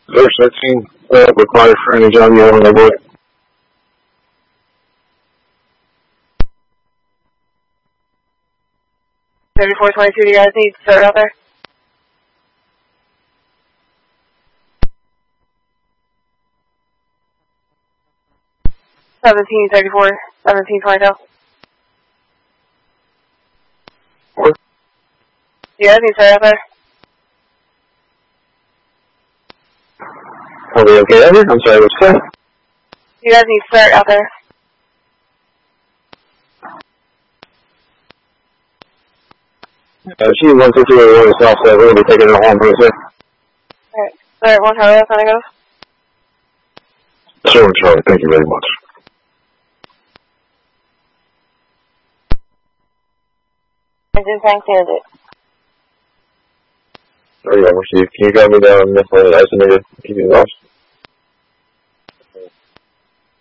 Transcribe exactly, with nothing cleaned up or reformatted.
Verse thirteen, uh, required for any job you want to avoid. thirty-four twenty-two, do you guys need to start out there? seventeen thirty-four, seventeen twenty-two. What? Do you guys need to start out there? Are we okay over? I'm sorry, what's that? You guys need to start out there. Uh, she one two two eight one south side, we'll be taking her home, please, sir. Alright, alright, one Charlie, that's how it goes. Sure, Charlie, thank you very much. Engine tank candidate. There you go, Steve. Can you got me down this way, estimated, keep it lost?